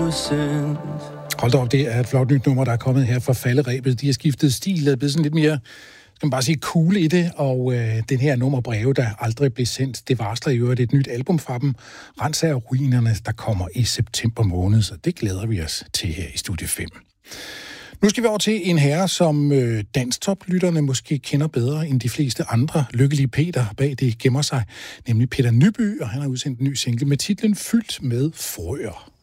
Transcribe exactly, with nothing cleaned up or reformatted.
innocent. Hold da op, det er et flot nyt nummer, der er kommet her fra Falderebet. De har skiftet stil, er blevet sådan lidt mere, skal man bare sige, cool i det, og øh, den her nummer Breve, der aldrig blev sendt, det varsler i øvrigt et nyt album fra dem, Renser af ruinerne, der kommer i september måned, så det glæder vi os til her i Studie fem. Nu skal vi over til en herre, som øh, danstoplytterne måske kender bedre end de fleste andre. Lykkelige Peter bag det gemmer sig, nemlig Peter Nyby, og han har udsendt en ny single med titlen Fyldt med frøer.